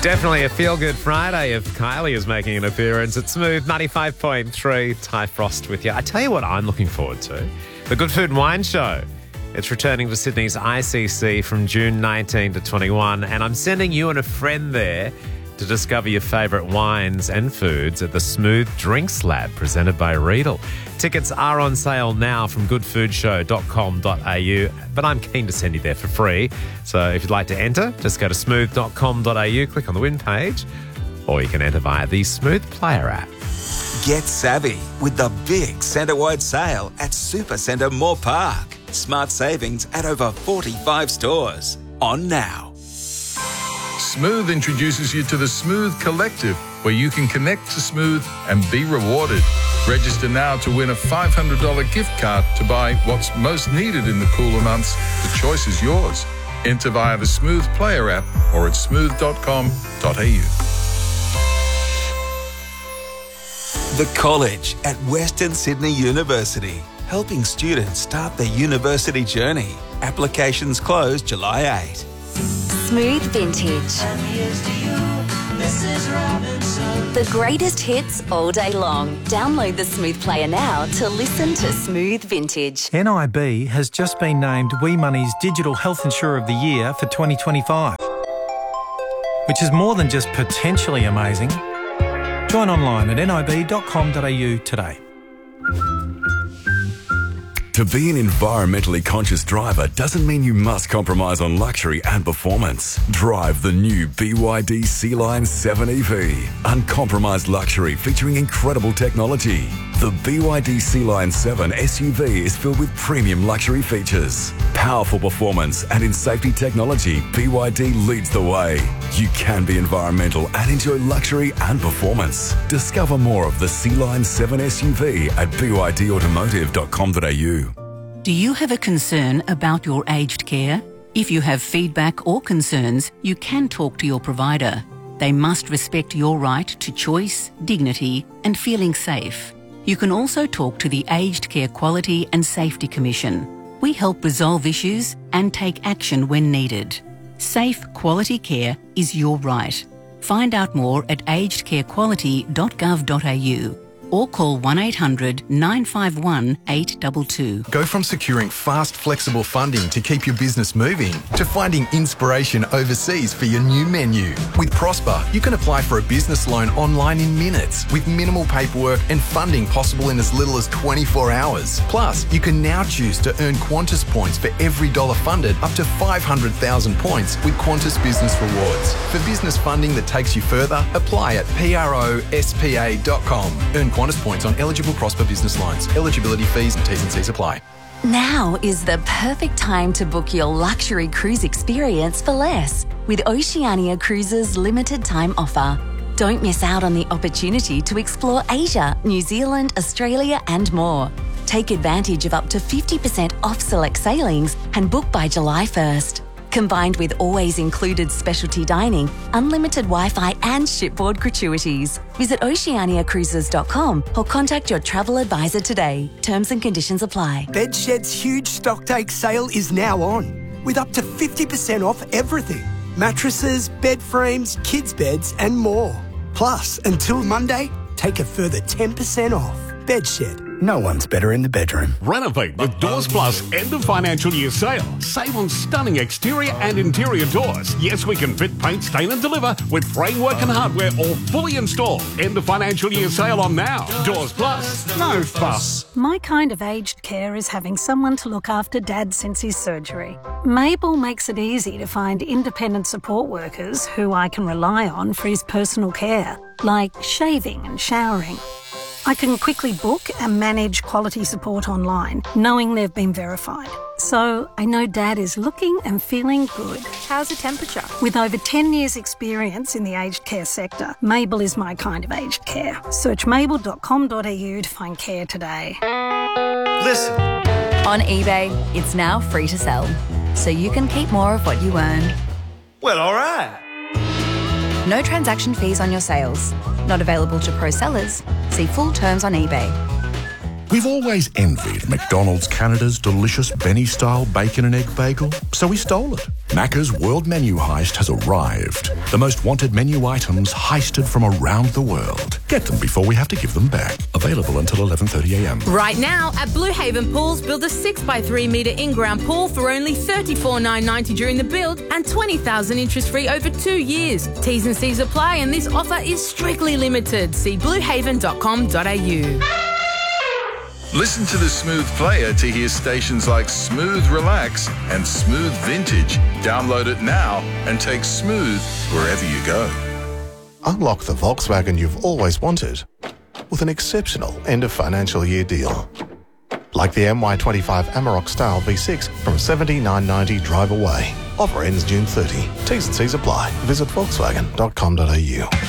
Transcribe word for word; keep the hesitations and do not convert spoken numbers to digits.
Definitely a feel-good Friday if Kylie is making an appearance at Smooth ninety-five point three. Ty Frost with you. I tell you what I'm looking forward to. The Good Food and Wine Show. It's returning to Sydney's I C C from June nineteenth to twenty-one, and I'm sending you and a friend there to discover your favourite wines and foods at the Smooth Drinks Lab presented by Riedel. Tickets are on sale now from good food show dot com dot a u, but I'm keen to send you there for free. So if you'd like to enter, just go to smooth dot com dot a u, click on the win page, or you can enter via the Smooth Player app. Get savvy with the big centre-wide sale at Supercentre Moore Park. Smart savings at over forty-five stores. On now. Smooth introduces you to the Smooth Collective, where you can connect to Smooth and be rewarded. Register now to win a five hundred dollars gift card to buy what's most needed in the cooler months. The choice is yours. Enter via the Smooth Player app or at smooth dot com dot a u. The College at Western Sydney University, helping students start their university journey. Applications close July eighth. Smooth Vintage. The greatest hits all day long. Download the Smooth Player now to listen to Smooth Vintage. N I B has just been named Wee Money's Digital Health Insurer of the Year for twenty twenty-five, which is more than just potentially amazing. Join online at n i b dot com dot a u today. To be an environmentally conscious driver doesn't mean you must compromise on luxury and performance. Drive the new B Y D Sea-Line seven E V. Uncompromised luxury featuring incredible technology. The B Y D Sea-Line seven S U V is filled with premium luxury features. Powerful performance and in safety technology, B Y D leads the way. You can be environmental and enjoy luxury and performance. Discover more of the Sea-Line seven S U V at b y d automotive dot com dot a u. Do you have a concern about your aged care? If you have feedback or concerns, you can talk to your provider. They must respect your right to choice, dignity, and feeling safe. You can also talk to the Aged Care Quality and Safety Commission. We help resolve issues and take action when needed. Safe, quality care is your right. Find out more at aged care quality dot gov dot a u or call one eight hundred nine five one eight two two. Go from securing fast, flexible funding to keep your business moving to finding inspiration overseas for your new menu. With Prosper, you can apply for a business loan online in minutes with minimal paperwork and funding possible in as little as twenty-four hours. Plus, you can now choose to earn Qantas points for every dollar funded up to five hundred thousand points with Qantas Business Rewards. For business funding that takes you further, apply at prospa dot com. Earn Qantas points on eligible Prosper business loans. Eligibility fees and T's and C's apply. Now is the perfect time to book your luxury cruise experience for less with Oceania Cruises' limited time offer. Don't miss out on the opportunity to explore Asia, New Zealand, Australia and more. Take advantage of up to fifty percent off select sailings and book by July first. Combined with always included specialty dining, unlimited Wi-Fi and shipboard gratuities. Visit oceania cruises dot com or contact your travel advisor today. Terms and conditions apply. Bedshed's huge stocktake sale is now on, with up to fifty percent off everything. Mattresses, bed frames, kids' beds and more. Plus, until Monday, take a further ten percent off. Bedshed. No one's better in the bedroom. Renovate with Doors Plus end of financial year sale. Save on stunning exterior and interior doors. Yes, we can fit, paint, stain and deliver with framework and hardware all fully installed. End of financial year sale on now. Doors Plus. No fuss. My kind of aged care is having someone to look after Dad since his surgery. Mabel makes it easy to find independent support workers who I can rely on for his personal care, like shaving and showering. I can quickly book and manage quality support online, knowing they've been verified. So I know Dad is looking and feeling good. How's the temperature? With over ten years experience in the aged care sector, Mabel is my kind of aged care. Search mabel dot com dot a u to find care today. Listen. On eBay, it's now free to sell, so you can keep more of what you earn. Well, all right. No transaction fees on your sales. Not available to pro sellers. See full terms on eBay. We've always envied McDonald's Canada's delicious Benny-style bacon and egg bagel, so we stole it. Macca's World Menu Heist has arrived. The most wanted menu items heisted from around the world. Get them before we have to give them back. Available until eleven thirty a m. Right now, at Blue Haven Pools, build a six by three metre in-ground pool for only thirty-four thousand nine hundred ninety dollars during the build and twenty thousand dollars interest-free over two years. T's and C's apply, and this offer is strictly limited. See blue haven dot com dot a u. Listen to the Smooth Player to hear stations like Smooth Relax and Smooth Vintage. Download it now and take Smooth wherever you go. Unlock the Volkswagen you've always wanted with an exceptional end of financial year deal. Like the M Y twenty-five Amarok Style V six from seventy-nine ninety drive away. Offer ends June thirtieth. T's and C's apply. Visit volkswagen dot com dot a u.